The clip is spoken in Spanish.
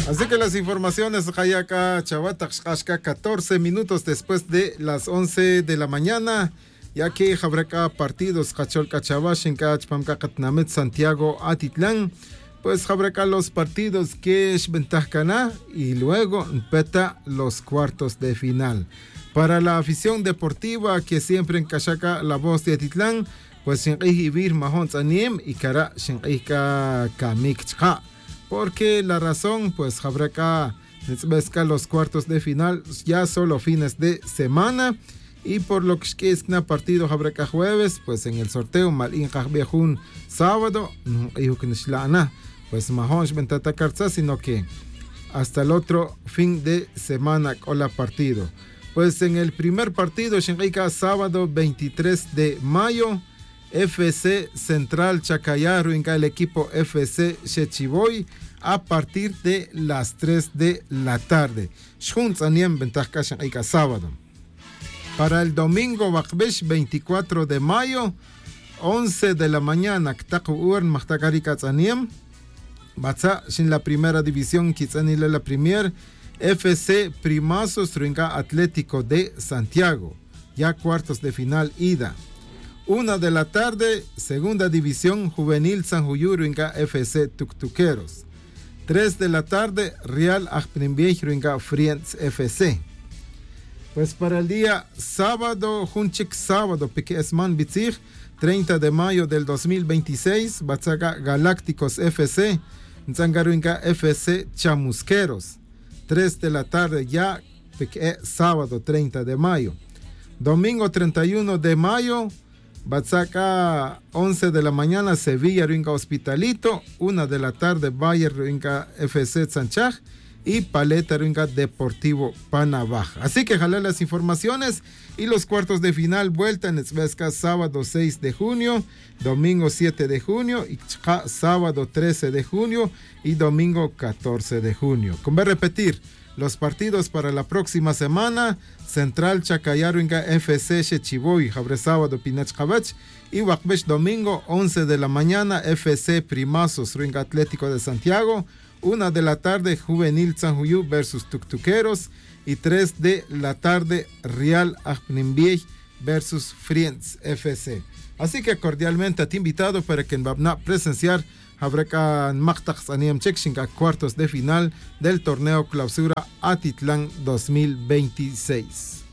Así que las informaciones, Hayaka, Chavata, 14 minutos después de las 11 de la mañana, ya que habrá partidos, Cacholca, Chavashinka, Chpamcacatnamet, Santiago, Atitlán, pues habrá los partidos que es Ventajcaná y luego peta los cuartos de final. Para la afición deportiva que siempre en Cachaca, la voz de Atitlán, pues Shinqih Ibir Mahon Zaniem y Cara Shinqih Kamikcha. Porque la razón, pues habrá los cuartos de final ya solo fines de semana. Y por lo que es un partido habrá jueves, pues en el sorteo Malin Jajbejun sábado, pues Mahon Ventata Carza, sino que hasta el otro fin de semana con la partido. Pues en el primer partido, Shinqika, sábado 23 de mayo, FC Central Chacayaro, el equipo FC Shechiboy, a partir de las 3 de la tarde. Sábado. Para el domingo, 24 de mayo, 11 de la mañana, en la primera división, la Premier, FC Primazos Ringa Atlético de Santiago, ya cuartos de final ida. 1 de la tarde, segunda división juvenil San Juyuru Ringa FC Tuktuqueros. 3 de la tarde, Real Ajprimbiej Ringa Friends FC. Pues para el día sábado, Junchik sábado, Pique Esman Bitzig, 30 de mayo del 2026, Batzaga Galácticos FC, Nzangaruinga FC Chamusqueros. 3 de la tarde ya, sábado 30 de mayo. Domingo 31 de mayo, Batzaca 11 de la mañana, Sevilla Ruinga Hospitalito. 1 de la tarde, Bayer Ruinga FC Sanchaj y Paleta Ruinga Deportivo Panabaj. Así que jalé las informaciones y los cuartos de final, vuelta en Esvesca sábado 6 de junio, domingo 7 de junio, y sábado 13 de junio y domingo 14 de junio. Como repetir, los partidos para la próxima semana: Central Chacayaro FC Shechiboy, Jabre sábado Pinach Javach, y Wakbesh domingo 11 de la mañana, FC Primazos Ringa Atlético de Santiago. 1 de la tarde, Juvenil San Juyu versus Tuktuqueros, y 3 de la tarde, Real Ajprimbiej versus Friends FC. Así que cordialmente te invitado para que en Babna presenciar Habrekan Maktak Aniam Chekshinka, cuartos de final del torneo Clausura Atitlán 2026.